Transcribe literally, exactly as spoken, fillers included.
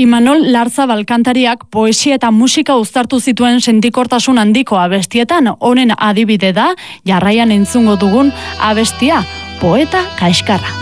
Imanol Larzabal kantariak poesia eta musika uztartu zituen sentikortasun handiko abestietan, honen adibide da jarraian entzungo dugun abestia, Poeta Kaxkarra.